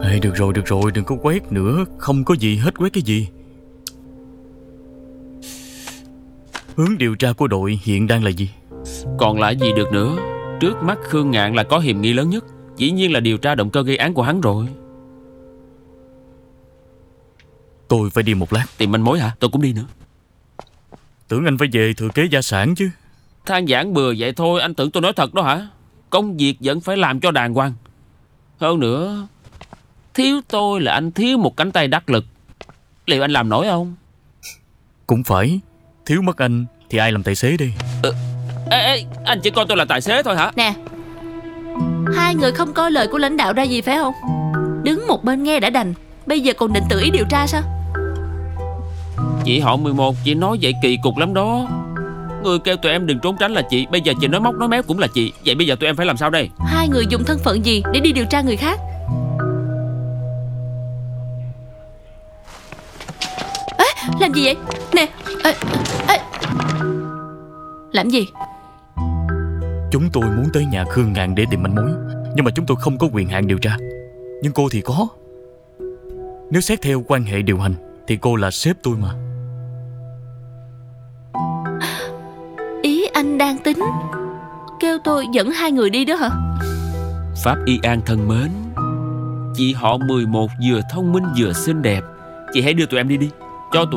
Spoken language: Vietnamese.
Ê, được rồi, đừng có quét nữa. Không có gì hết, quét cái gì? Hướng điều tra của đội hiện đang là gì? Còn lại gì được nữa. Trước mắt Khương Ngạn là có hiềm nghi lớn nhất. Dĩ nhiên là điều tra động cơ gây án của hắn rồi. Tôi phải đi một lát. Tìm manh mối hả? Tôi cũng đi nữa. Tưởng anh phải về thừa kế gia sản chứ. Than giảng bừa vậy thôi. Anh tưởng tôi nói thật đó hả? Công việc vẫn phải làm cho đàng hoàng. Hơn nữa, thiếu tôi là anh thiếu một cánh tay đắc lực. Liệu anh làm nổi không? Cũng phải. Thiếu mất anh thì ai làm tài xế đây? Ê, anh chỉ coi tôi là tài xế thôi hả? Nè, hai người không coi lời của lãnh đạo ra gì phải không? Đứng một bên nghe đã đành, bây giờ còn định tự ý điều tra sao? Chị họ 11, chị nói vậy kỳ cục lắm đó. Người kêu tụi em đừng trốn tránh là chị. Bây giờ chị nói móc nói méo cũng là chị. Vậy bây giờ tụi em phải làm sao đây? Hai người dùng thân phận gì để đi điều tra người khác? Ê, làm gì vậy? Nè, ê. Làm gì? Chúng tôi muốn tới nhà Khương Ngạn để tìm manh mối, nhưng mà chúng tôi không có quyền hạn điều tra. Nhưng cô thì có. Nếu xét theo quan hệ điều hành thì cô là sếp tôi mà. Ý anh đang tính kêu tôi dẫn hai người đi đó hả? Pháp Y An thân mến, chị họ 11 vừa thông minh vừa xinh đẹp. Chị hãy đưa tụi em đi đi. Cho tụi